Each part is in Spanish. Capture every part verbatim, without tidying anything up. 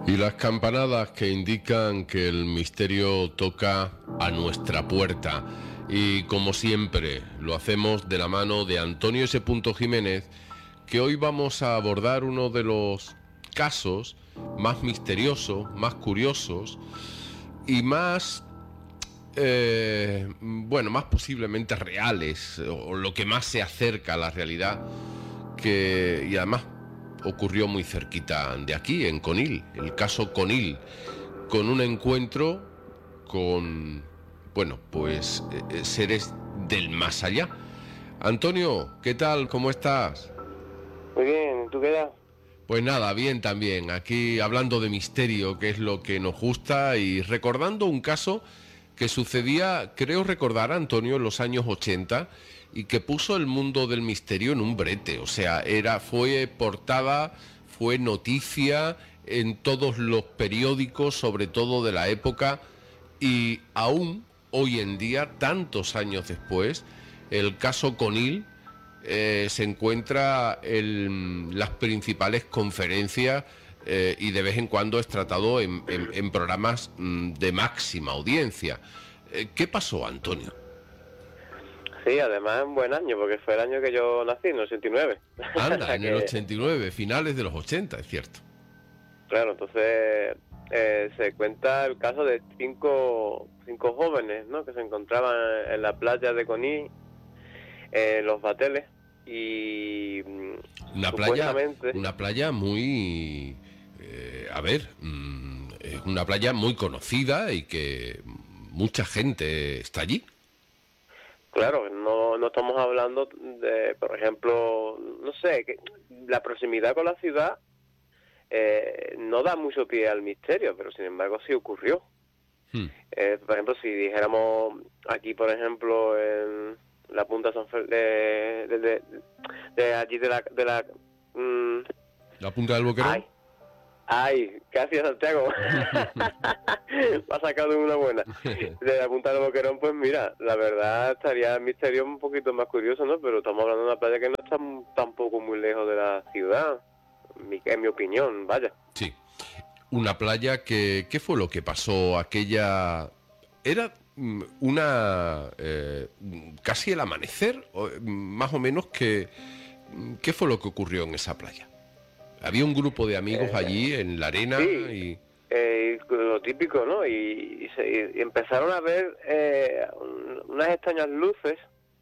Y las campanadas que indican que el misterio toca a nuestra puerta. Y como siempre, lo hacemos de la mano de Antonio S. Jiménez, que hoy vamos a abordar uno de los casos más misteriosos, más curiosos y más, eh, bueno, más posiblemente reales, o lo que más se acerca a la realidad, que, y además ocurrió muy cerquita de aquí, en Conil, el caso Conil, con un encuentro con, bueno, pues eh, seres del más allá. Antonio, ¿qué tal? ¿Cómo estás? Muy bien, ¿tú qué tal? Pues nada, bien también, aquí hablando de misterio, que es lo que nos gusta, y recordando un caso que sucedía, creo recordar, Antonio, en los años ochenta, y que puso el mundo del misterio en un brete. O sea, era, fue portada, fue noticia en todos los periódicos, sobre todo de la época, y aún hoy en día, tantos años después, el caso Conil eh, se encuentra en las principales conferencias eh, y de vez en cuando es tratado en, en, en programas mm, de máxima audiencia. Eh, ¿Qué pasó, Antonio? Sí, además un buen año, porque fue el año que yo nací, en el ochenta y nueve. Anda, en el que, ochenta y nueve, finales de los ochenta, es cierto. claro, entonces eh, se cuenta el caso de cinco, cinco jóvenes, ¿no?, que se encontraban en la playa de Coní, en Los Bateles, y mm, Una playa, supuestamente... una playa muy, eh, a ver, mm, es una playa muy conocida y que mucha gente está allí. Claro, no, no estamos hablando de, por ejemplo, no sé, que la proximidad con la ciudad eh, no da mucho pie al misterio, pero sin embargo sí ocurrió. Hmm. Eh, por ejemplo, si dijéramos aquí, por ejemplo, en la punta San Fer de, de, de, de allí de la... De la mmm, ¿La punta del Boquerón? ay, ay, casi a Santiago. Me ha sacado una buena. De la punta del Boquerón, pues mira, la verdad estaría el misterio un poquito más curioso, ¿no? Pero estamos hablando de una playa que no está tampoco muy lejos de la ciudad, en mi, en mi opinión, vaya. Sí. Una playa que... ¿Qué fue lo que pasó? Aquella... Era mm, una... Eh, casi el amanecer, o, más o menos, que... ¿Qué fue lo que ocurrió en esa playa? Había un grupo de amigos Eh, allí en la arena sí, y... eh, lo típico, ¿no? Y, y, se, y empezaron a ver eh, un, unas extrañas luces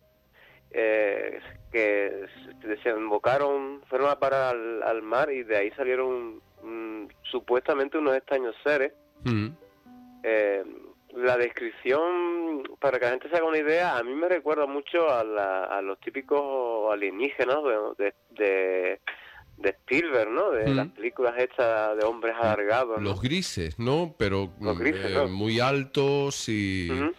eh, que desembocaron, fueron a parar al, al mar, y de ahí salieron um, supuestamente unos extraños seres. Mm. Eh, la descripción, para que la gente se haga una idea, a mí me recuerda mucho a, la, a los típicos alienígenas de, de, de, de Spielberg, ¿no? De Mm. las películas hechas de hombres alargados, ¿no? Los grises, ¿no? Pero Los grises, eh, ¿no? muy altos y... Uh-huh.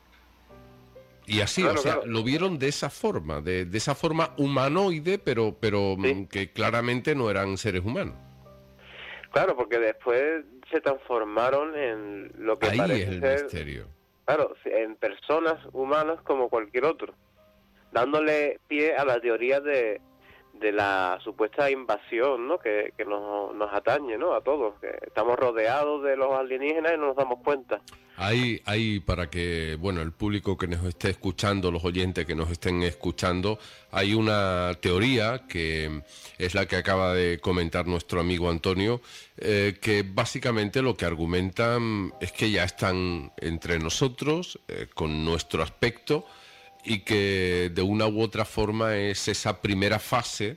Y así, Claro, o sea, claro. lo vieron de esa forma, de, de esa forma humanoide, pero, pero Sí. mm, que claramente no eran seres humanos. Claro, porque después se transformaron en lo que Ahí parece es el ser, misterio. claro, en personas humanas como cualquier otro, dándole pie a la teoría de, de la supuesta invasión, ¿no?, que, que nos, nos atañe, ¿no?, a todos, que estamos rodeados de los alienígenas y no nos damos cuenta. Hay, hay para que, bueno, el público que nos esté escuchando, los oyentes que nos estén escuchando, hay una teoría que es la que acaba de comentar nuestro amigo Antonio, eh, que básicamente lo que argumentan es que ya están entre nosotros, eh, con nuestro aspecto, y que de una u otra forma es esa primera fase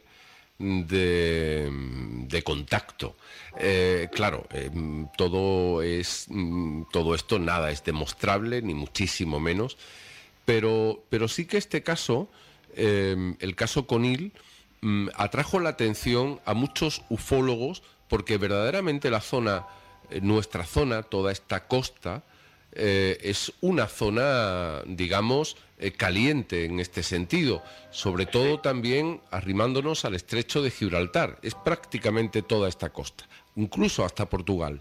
de, de contacto. Eh, claro, eh, todo es todo esto nada es demostrable, ni muchísimo menos, pero, pero sí que este caso, eh, el caso Conil, mm, atrajo la atención a muchos ufólogos, porque verdaderamente la zona, eh, nuestra zona, toda esta costa, eh, es una zona, digamos, eh, caliente en este sentido, sobre todo también arrimándonos al estrecho de Gibraltar. Es prácticamente toda esta costa, incluso hasta Portugal.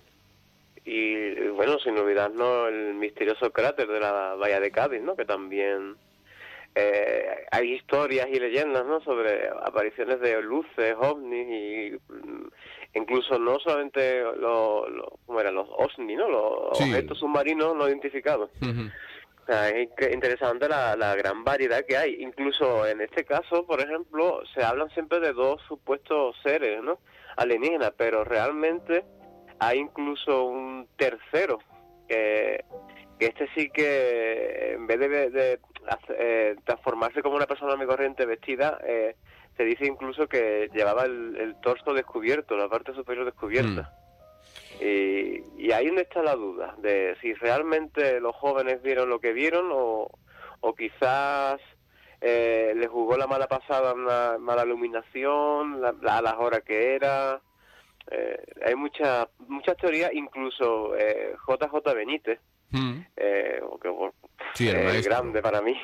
Y bueno, sin olvidarnos el misterioso cráter de la bahía de Cádiz, ¿no?, que también eh, hay historias y leyendas, ¿no?, sobre apariciones de luces, ovnis, y incluso no solamente los, lo, ¿cómo eran? Los OVNI, ¿no? Los Sí. objetos submarinos no identificados. Uh-huh. O sea, es interesante la, la gran variedad que hay. Incluso en este caso, por ejemplo, se hablan siempre de dos supuestos seres, ¿no? Alienígenas, pero realmente hay incluso un tercero, que, que este sí que en vez de, de hacer, eh, transformarse como una persona muy corriente vestida, eh, se dice incluso que llevaba el, el torso descubierto, la parte superior descubierta. Mm. Y, y ahí donde está la duda, de si realmente los jóvenes vieron lo que vieron o, o quizás eh, les jugó la mala pasada, una mala iluminación, la, la, a las horas que era. Eh, hay muchas muchas teorías, incluso eh, J J Benítez, mm. eh, que, bueno, sí, el eh, grande para mí,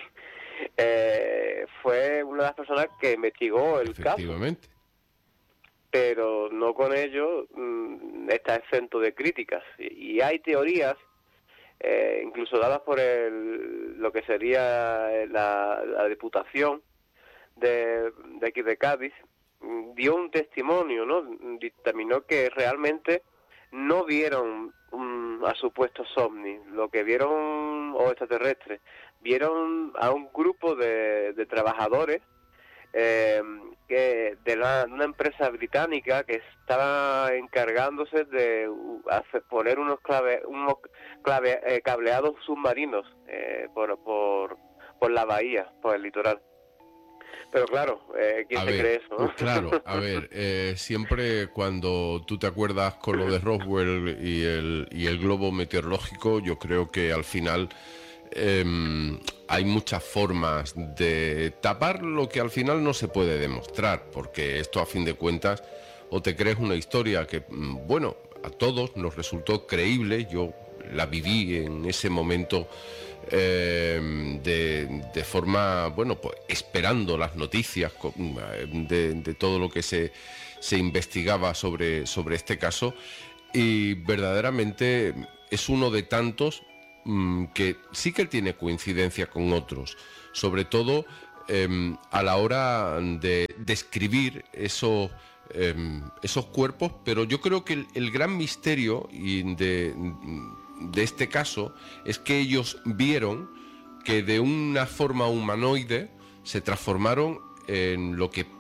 eh, fue una de las personas que investigó el Efectivamente. caso. Pero no con ello mmm, está exento de críticas. Y, y hay teorías, eh, incluso dadas por el, lo que sería la, la Diputación de, de aquí de Cádiz, dio un testimonio, ¿no? Dictaminó que realmente no vieron um, a supuestos ovnis, lo que vieron, o extraterrestres, vieron a un grupo de, de trabajadores Eh, que de, la, de una empresa británica que estaba encargándose de hacer, poner unos clave, unos clave, eh, cableados submarinos eh, por, por por la bahía, por el litoral. Pero claro, eh, ¿quién a se ver, cree eso? ¿no? Claro, a ver, eh, siempre cuando tú te acuerdas con lo de Roswell y el, y el globo meteorológico, yo creo que al final Eh, hay muchas formas de tapar lo que al final no se puede demostrar, porque esto a fin de cuentas o te crees una historia que, bueno, a todos nos resultó creíble. Yo la viví en ese momento eh, de, de forma, bueno, pues esperando las noticias de, de todo lo que se, se investigaba sobre, sobre este caso, y verdaderamente es uno de tantos que sí que tiene coincidencia con otros, sobre todo eh, a la hora de describir esos, eh, esos cuerpos, pero yo creo que el, el gran misterio de, de este caso es que ellos vieron que de una forma humanoide se transformaron en lo que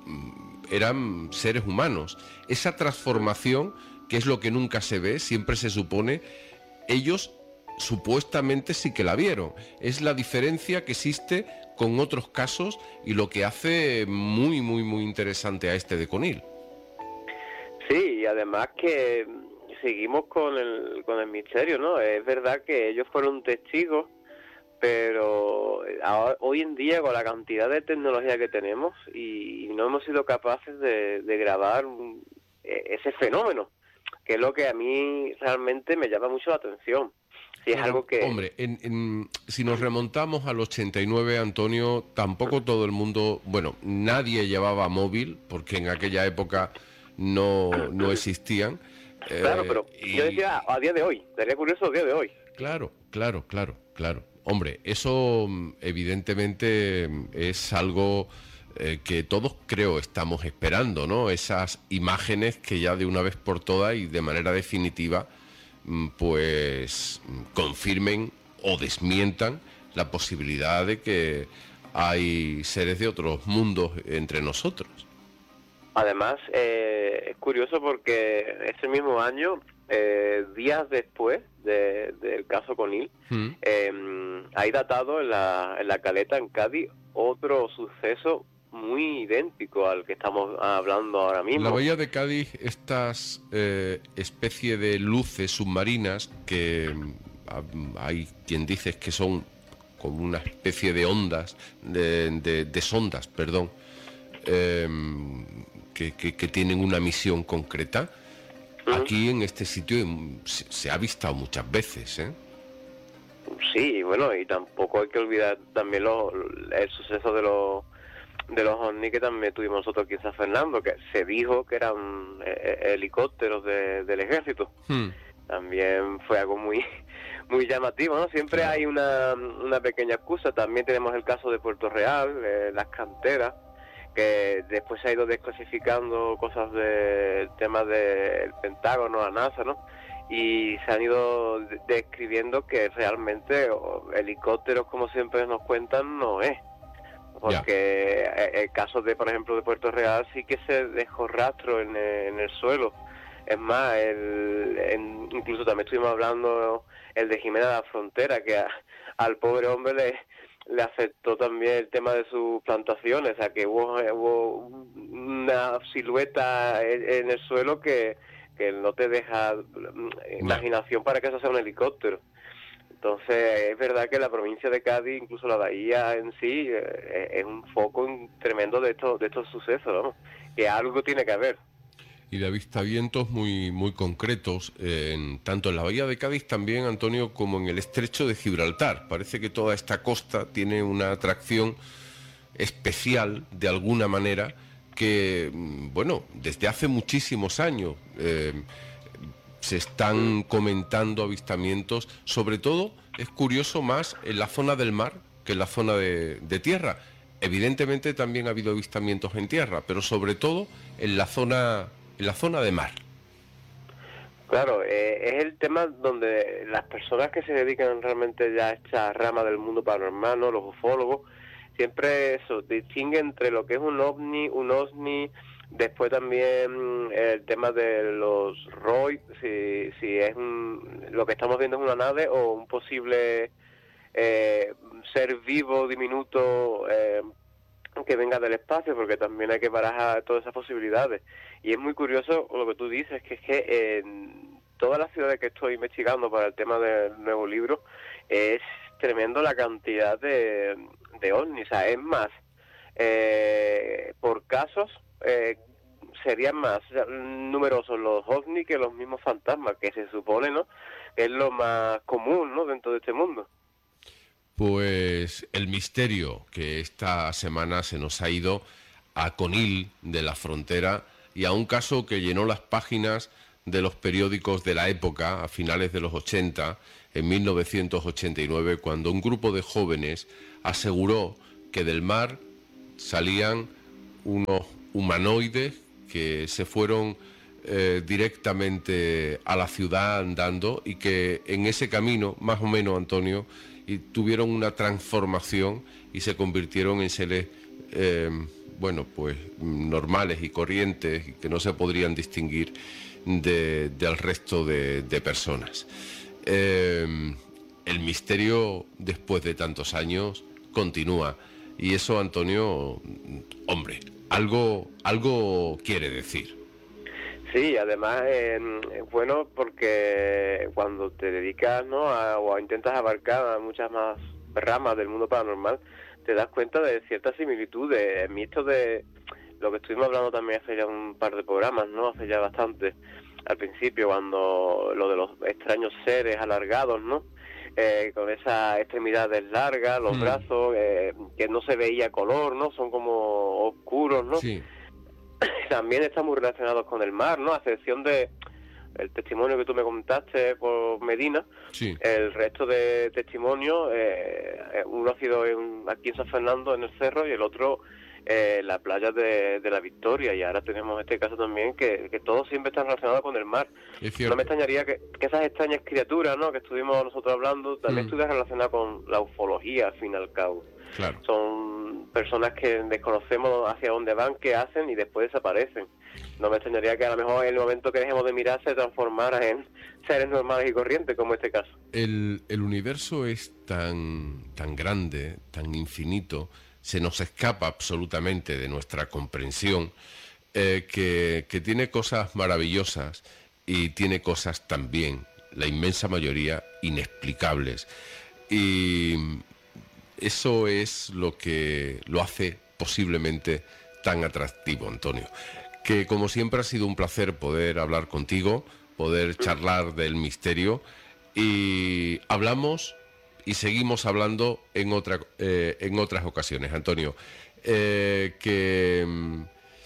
eran seres humanos. Esa transformación, que es lo que nunca se ve, siempre se supone, ellos supuestamente sí que la vieron. Es la diferencia que existe con otros casos y lo que hace muy, muy, muy interesante a este de Conil. Sí, y además que seguimos con el, con el misterio, ¿no? Es verdad que ellos fueron testigos, pero ahora, hoy en día, con la cantidad de tecnología que tenemos, y, y no hemos sido capaces de, de grabar un, ese fenómeno, que es lo que a mí realmente me llama mucho la atención. Si es bueno, algo que... Hombre, en, en, si nos remontamos al ochenta y nueve, Antonio, tampoco todo el mundo, bueno, nadie llevaba móvil, porque en aquella época no, no existían. Claro, eh, pero y... yo decía a día de hoy, sería curioso a día de hoy. Claro, claro, claro, claro. Hombre, eso evidentemente es algo eh, que todos creo estamos esperando, ¿no? Esas imágenes que ya de una vez por todas y de manera definitiva pues confirmen o desmientan la posibilidad de que hay seres de otros mundos entre nosotros. Además, eh, es curioso porque ese mismo año, eh, días después de, del caso Conil, ¿Mm? eh, hay datado en la, en la Caleta, en Cádiz, otro suceso muy idéntico al que estamos hablando ahora mismo. En la bahía de Cádiz, estas eh, especie de luces submarinas que hay quien dice que son como una especie de ondas, de, de, de sondas, perdón, eh, que, que, que tienen una misión concreta. Uh-huh. Aquí en este sitio se, se ha visto muchas veces, ¿eh? Sí, bueno, y tampoco hay que olvidar también lo, el suceso de los de los ovnis que también tuvimos nosotros aquí en San Fernando, que se dijo que eran eh, helicópteros de, del ejército. Hmm. También fue algo muy muy llamativo, ¿no? Siempre claro. hay una, una pequeña excusa. También tenemos el caso de Puerto Real, eh, las canteras, que después se ha ido desclasificando cosas del tema del Pentágono, la NASA, ¿no? Y se han ido de- describiendo que realmente o, helicópteros, como siempre nos cuentan, no es. Porque yeah. el caso de, por ejemplo, de Puerto Real sí que se dejó rastro en el, en el suelo. Es más, el, en, incluso también estuvimos hablando el de Jimena de la Frontera, que a, al pobre hombre le, le afectó también el tema de sus plantaciones, o sea que hubo, hubo una silueta en, en el suelo que, que no te deja imaginación para que eso sea un helicóptero. Entonces es verdad que la provincia de Cádiz, incluso la bahía en sí, eh, es un foco tremendo de estos de estos sucesos, ¿no? Que algo tiene que haber. Y de avistamientos muy muy concretos, eh, en, tanto en la bahía de Cádiz también, Antonio, como en el estrecho de Gibraltar. Parece que toda esta costa tiene una atracción especial, de alguna manera, que, bueno, desde hace muchísimos años eh, se están comentando avistamientos, sobre todo, es curioso, más en la zona del mar que en la zona de, de tierra. Evidentemente también ha habido avistamientos en tierra, pero sobre todo en la zona, en la zona de mar. Claro, eh, es el tema donde las personas que se dedican realmente ya a esta rama del mundo paranormal, ¿no? Los ufólogos, siempre eso, distinguen entre lo que es un ovni, un OSNI. Después también el tema de los R O I, si, si es un, lo que estamos viendo es una nave o un posible eh, ser vivo, diminuto, eh, que venga del espacio, porque también hay que barajar todas esas posibilidades. Y es muy curioso lo que tú dices, que es que en todas las ciudades que estoy investigando para el tema del nuevo libro, es tremendo la cantidad de, de ovnis. O sea, es más, eh, por casos... Eh, serían más numerosos los ovnis que los mismos fantasmas, que se supone, ¿no?, es lo más común, ¿no?, dentro de este mundo. Pues el misterio que esta semana se nos ha ido a Conil de la Frontera, y a un caso que llenó las páginas de los periódicos de la época, a finales de los ochenta, en mil novecientos ochenta y nueve, cuando un grupo de jóvenes aseguró que del mar salían unos humanoides que se fueron eh, directamente a la ciudad andando, y que en ese camino, más o menos, Antonio, y tuvieron una transformación y se convirtieron en seres, eh, bueno, pues normales y corrientes, y que no se podrían distinguir de, del resto de, de personas. Eh, el misterio, después de tantos años, continúa, y eso, Antonio, hombre, algo, algo quiere decir. Sí, además eh, es bueno porque cuando te dedicas, ¿no?, a, o intentas abarcar a muchas más ramas del mundo paranormal, te das cuenta de ciertas similitudes. En mí esto de lo que estuvimos hablando también hace ya un par de programas, ¿no?, hace ya bastante, al principio, cuando lo de los extraños seres alargados, ¿no?, eh, con esas extremidades largas, los mm. brazos, eh, que no se veía color, ¿no?, son como oscuros, ¿no? Sí. También están muy relacionados con el mar, ¿no?, a excepción de el testimonio que tú me contaste por Medina. Sí. El resto de testimonios, eh, uno ha sido en, aquí en San Fernando, en el cerro, y el otro eh, en la playa de, de la Victoria, y ahora tenemos este caso también que, que todos siempre están relacionados con el mar. No me extrañaría que, que esas extrañas criaturas, ¿no?, que estuvimos nosotros hablando, también mm. estuvieran relacionadas con la ufología, al fin y al cabo. Claro. Son personas que desconocemos hacia dónde van, qué hacen, y después desaparecen. No me extrañaría que a lo mejor en el momento que dejemos de mirar se transformaran en seres normales y corrientes, como este caso. El, el universo es tan, tan grande, tan infinito, se nos escapa absolutamente de nuestra comprensión, eh, que, que tiene cosas maravillosas y tiene cosas también, la inmensa mayoría, inexplicables. Y eso es lo que lo hace posiblemente tan atractivo, Antonio. Que como siempre ha sido un placer poder hablar contigo, poder charlar del misterio, y hablamos y seguimos hablando en, otra, eh, en otras ocasiones, Antonio. Eh, que mm,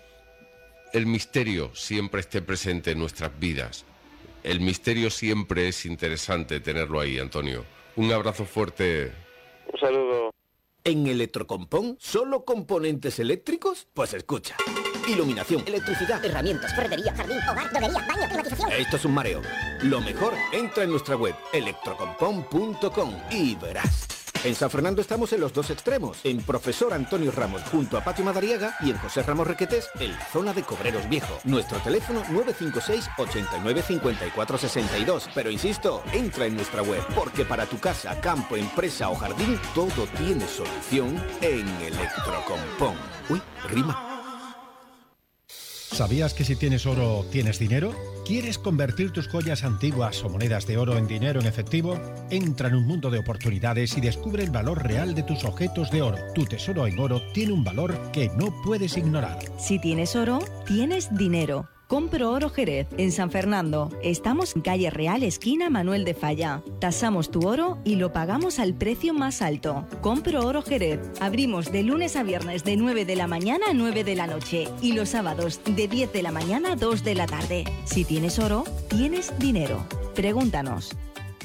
el misterio siempre esté presente en nuestras vidas. El misterio siempre es interesante tenerlo ahí, Antonio. Un abrazo fuerte. Un saludo. ¿En Electrocompón solo componentes eléctricos? Pues escucha. Iluminación, electricidad, herramientas, ferretería, jardín, hogar, droguería, baño, climatización. Esto es un mareo. Lo mejor, entra en nuestra web electrocompón punto com y verás. En San Fernando estamos en los dos extremos, en Profesor Antonio Ramos junto a Patio Madariaga y en José Ramos Requetés en la zona de Cobreros Viejo. Nuestro teléfono nueve cinco seis, ocho nueve cinco cuatro seis dos. Pero insisto, entra en nuestra web, porque para tu casa, campo, empresa o jardín, todo tiene solución en Electrocompón. Uy, rima. ¿Sabías que si tienes oro, tienes dinero? ¿Quieres convertir tus joyas antiguas o monedas de oro en dinero en efectivo? Entra en un mundo de oportunidades y descubre el valor real de tus objetos de oro. Tu tesoro en oro tiene un valor que no puedes ignorar. Si tienes oro, tienes dinero. Compro Oro Jerez, en San Fernando. Estamos en calle Real, esquina Manuel de Falla. Tasamos tu oro y lo pagamos al precio más alto. Compro Oro Jerez. Abrimos de lunes a viernes de nueve de la mañana a nueve de la noche y los sábados de diez de la mañana a dos de la tarde. Si tienes oro, tienes dinero. Pregúntanos.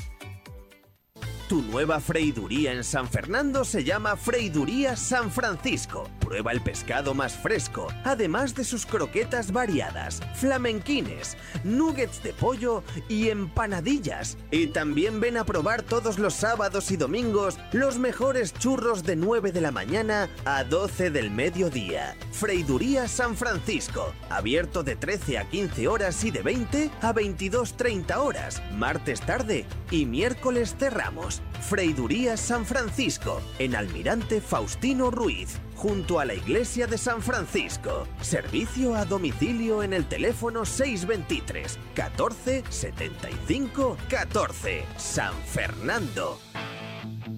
Tu nueva freiduría en San Fernando se llama Freiduría San Francisco. Prueba el pescado más fresco, además de sus croquetas variadas, flamenquines, nuggets de pollo y empanadillas. Y también ven a probar todos los sábados y domingos los mejores churros de nueve de la mañana a doce del mediodía. Freiduría San Francisco, abierto de trece a quince horas y de veinte a veintidós treinta horas, martes tarde y miércoles cerramos. Freiduría San Francisco, en Almirante Faustino Ruiz, junto a la iglesia de San Francisco. Servicio a domicilio en el teléfono seis veintitrés, catorce, setenta y cinco, catorce. San Fernando.